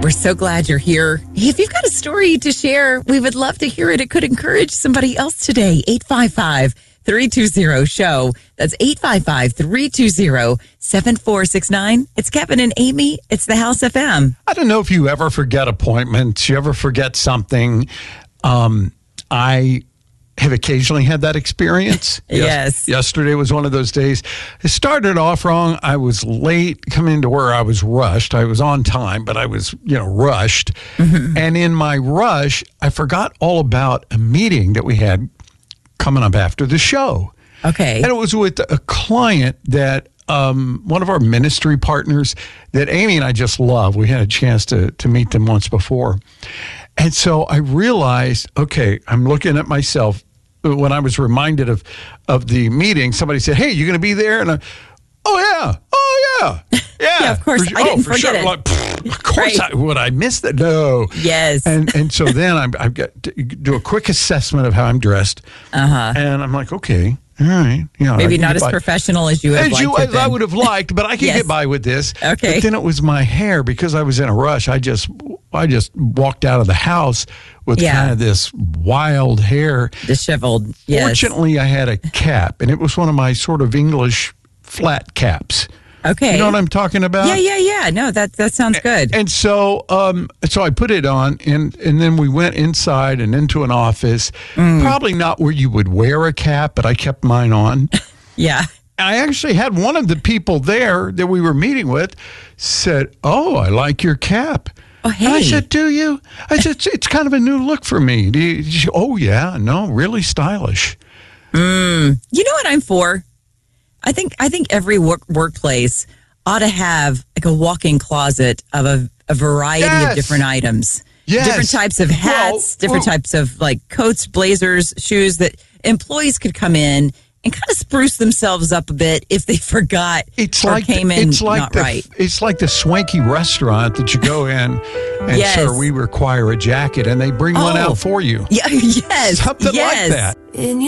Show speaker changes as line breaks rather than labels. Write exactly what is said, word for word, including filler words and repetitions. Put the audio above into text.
We're so glad you're here. If you've got a story to share, we would love to hear it. It could encourage somebody else today. eight five five, three two zero, S H O W. That's eight five five, three two zero, seven four six nine. It's Kevin and Amy. It's the House F M.
I don't know if you ever forget appointments. You ever forget something. Um, I have occasionally had that experience.
Yes.
Yesterday was one of those days. It started off wrong. I was late coming to where I was rushed. I was on time, but I was, you know, rushed. Mm-hmm. And in my rush, I forgot all about a meeting that we had coming up after the show.
Okay.
And it was with a client that um, one of our ministry partners that Amy and I just love. We had a chance to to meet them once before. And so I realized, okay, I'm looking at myself. When I was reminded of, of the meeting, somebody said, hey, you going to be there? And I, oh, yeah. Oh, yeah. Yeah,
yeah of course.
For,
I didn't
oh, for
forget
sure.
it.
Like, of course,
right.
I, would I miss that? No.
Yes.
And and so then I'm, I've got to do a quick assessment of how I'm dressed.
Uh-huh.
And I'm like, okay. All right. You know,
Maybe not as
by.
professional as you would
as
like
you,
to
as I would have liked, but I could
Yes.
get by with this.
Okay.
But then it was my hair because I was in a rush. I just I just walked out of the house with
Yeah.
kind of this wild hair.
Disheveled. Yes.
Fortunately, I had a cap, and it was one of my sort of English flat caps.
Okay.
You know what I'm talking about?
Yeah, yeah, yeah. No, that that sounds good.
And so, um, so I put it on, and and then we went inside and into an office.
Mm.
Probably not where you would wear a cap, but I kept mine on.
Yeah.
I actually had one of the people there that we were meeting with said, "Oh, I like your cap."
Oh, hey.
And I said, "Do you?" I said, "It's, it's kind of a new look for me." Do you, she, oh, yeah, no, really stylish.
Mm. You know what I'm for? I think I think every work, workplace ought to have like a walk-in closet of a, a variety
Yes.
of different items.
Yes.
Different types of hats,
Well,
different
well,
types of like coats, blazers, shoes that employees could come in and kind of spruce themselves up a bit if they forgot
It's
or
like
came
the,
in
it's like
not
the,
right.
It's like the swanky restaurant that you go in and
Yes.
sir, we require a jacket, and they bring one
Oh.
out for you.
Yeah, yes,
Something
yes.
like that.